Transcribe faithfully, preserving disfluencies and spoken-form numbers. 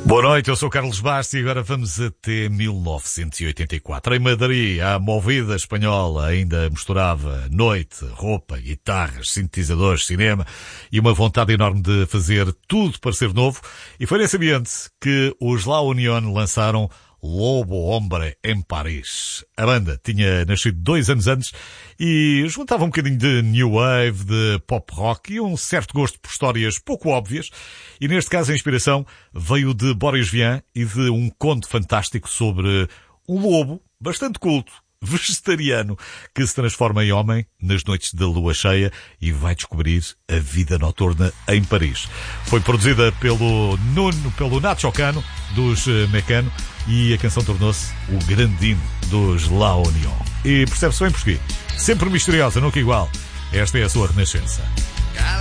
Boa noite, eu sou Carlos Bastos e agora vamos até mil novecentos e oitenta e quatro. Em Madrid, a movida espanhola ainda misturava noite, roupa, guitarras, sintetizadores, cinema e uma vontade enorme de fazer tudo para ser novo. E foi nesse ambiente que os La Unión lançaram Lobo Hombre em Paris. A banda tinha nascido dois anos antes e juntava um bocadinho de new wave, de pop rock e um certo gosto por histórias pouco óbvias. E neste caso a inspiração veio de Boris Vian e de um conto fantástico sobre um lobo bastante culto, vegetariano, que se transforma em homem nas noites da lua cheia e vai descobrir a vida noturna em Paris. Foi produzida pelo Nuno, pelo Nacho Cano, dos Mecano, e a canção tornou-se o grande hino dos La Unión. E percebe-se bem porquê. Sempre misteriosa, nunca igual. Esta é a sua renascença.